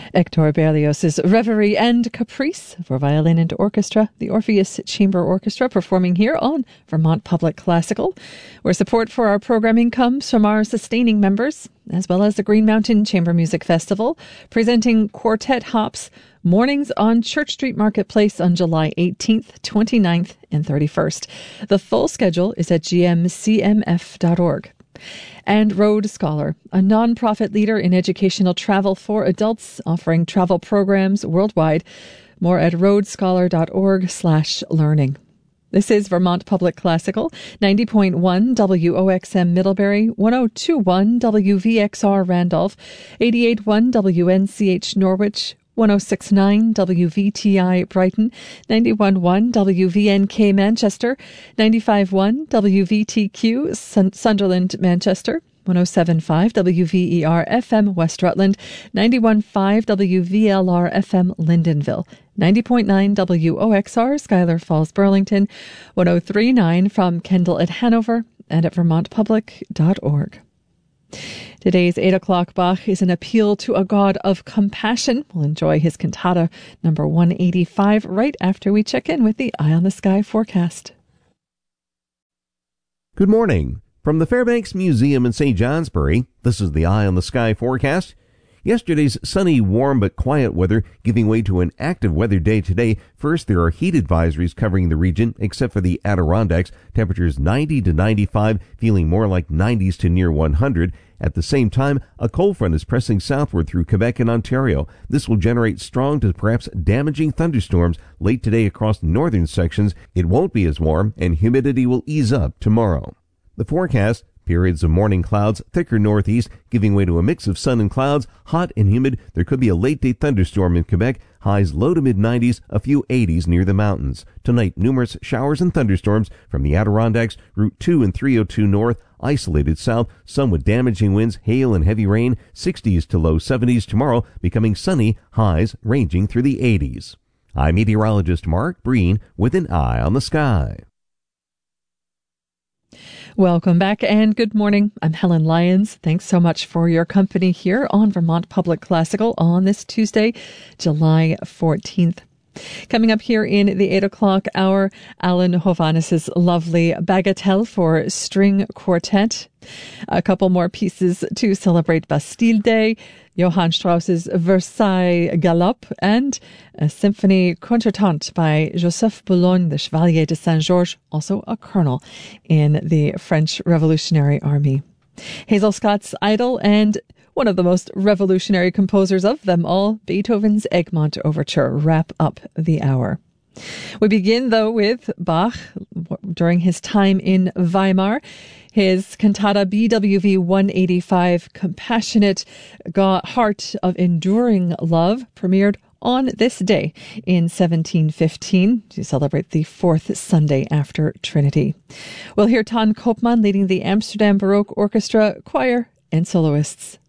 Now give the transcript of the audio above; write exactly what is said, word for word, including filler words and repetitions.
Hector Berlioz's Reverie and Caprice for violin and orchestra, the Orpheus Chamber Orchestra performing here on Vermont Public Classical, where support for our programming comes from our sustaining members, as well as the Green Mountain Chamber Music Festival, presenting Quartet Hops mornings on Church Street Marketplace on July eighteenth, twenty-ninth, and thirty-first. The full schedule is at g m c m f dot org. And Road Scholar, a nonprofit leader in educational travel for adults, offering travel programs worldwide. More at roadscholar.org slash learning. This is Vermont Public Classical, ninety point one W O X M Middlebury, one oh two point one W V X R Randolph, eighty-eight point one W N C H Norwich, one oh six point nine W V T I Brighton, ninety-one point one W V N K Manchester, ninety-five point one W V T Q Sunderland Manchester, one oh seven point five W V E R F M West Rutland, ninety-one point five W V L R F M Lyndonville, ninety point nine W O X R Schuyler Falls Burlington, one oh three point nine from Kendall at Hanover, and at vermont public dot org. Today's eight o'clock Bach is an appeal to a God of compassion. We'll enjoy his cantata number one eighty-five right after we check in with the Eye on the Sky forecast. Good morning. From the Fairbanks Museum in Saint Johnsbury, this is the Eye on the Sky forecast. Yesterday's sunny, warm, but quiet weather giving way to an active weather day today. First, there are heat advisories covering the region, except for the Adirondacks. Temperatures ninety to ninety-five, feeling more like nineties to near one hundred. At the same time, a cold front is pressing southward through Quebec and Ontario. This will generate strong to perhaps damaging thunderstorms late today across northern sections. It won't be as warm, and humidity will ease up tomorrow. The forecast: periods of morning clouds, thicker northeast, giving way to a mix of sun and clouds, hot and humid. There could be a late-day thunderstorm in Quebec. Highs low to mid-nineties, a few eighties near the mountains. Tonight, numerous showers and thunderstorms from the Adirondacks, Route two and three oh two north, isolated south, some with damaging winds, hail, and heavy rain. sixties to low seventies tomorrow, becoming sunny, highs ranging through the eighties. I'm meteorologist Mark Breen with an Eye on the Sky. Welcome back and good morning. I'm Helen Lyons. Thanks so much for your company here on Vermont Public Classical on this Tuesday, July fourteenth. Coming up here in the eight o'clock hour, Alan Hovhannis's lovely Bagatelle for string quartet. A couple more pieces to celebrate Bastille Day, Johann Strauss's Versailles Galop, and a symphony concertante by Joseph Boulogne, the Chevalier de Saint-Georges, also a colonel in the French Revolutionary Army. Hazel Scott's Idol, and one of the most revolutionary composers of them all, Beethoven's Egmont Overture, wrap up the hour. We begin, though, with Bach during his time in Weimar. His cantata B W V one eighty-five, Compassionate God, Heart of Enduring Love, premiered on this day in seventeen fifteen to celebrate the fourth Sunday after Trinity. We'll hear Ton Koopman leading the Amsterdam Baroque Orchestra, choir, and soloists.